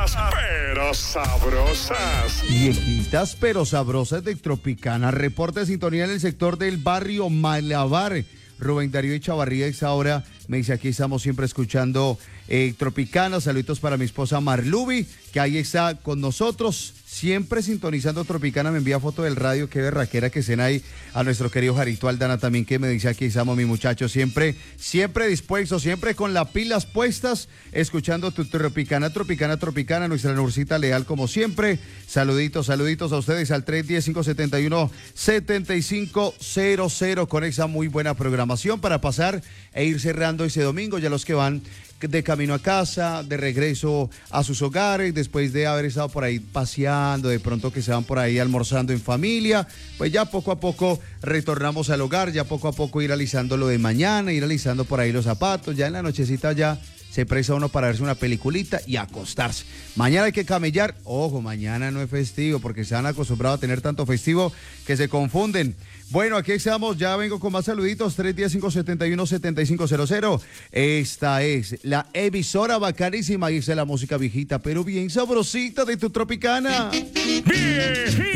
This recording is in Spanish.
pero sabrosas. Viejitas pero sabrosas de Tropicana. Reporte de sintonía en el sector del barrio Malabar. Rubén Darío Echavarría, esa hora me dice: aquí estamos siempre escuchando Tropicana. Saluditos para mi esposa Marlubi, que ahí está con nosotros, siempre sintonizando Tropicana. Me envía foto del radio, qué berraquera que estén ahí. A nuestro querido Jarito Aldana también, que me dice: aquí estamos, mi muchacho, siempre dispuestos, siempre con las pilas puestas, escuchando tu Tropicana, nuestra Nurcita leal como siempre. Saluditos a ustedes al 310-571-7500 con esa muy buena programación para pasar e ir cerrando ese domingo. Ya los que van de camino a casa, de regreso a sus hogares, después de haber estado por ahí paseando, de pronto que se van por ahí almorzando en familia, pues ya poco a poco retornamos al hogar, ya poco a poco ir alisando lo de mañana, ir alisando por ahí los zapatos, ya en la nochecita ya se presta uno para verse una peliculita y acostarse. Mañana hay que camellar. Ojo, mañana no es festivo porque se han acostumbrado a tener tanto festivo que se confunden. Bueno, aquí estamos, ya vengo con más saluditos, 310-571-7500. Esta es la emisora bacanísima y esa es la música viejita, pero bien sabrosita de tu Tropicana. ¡Viejita!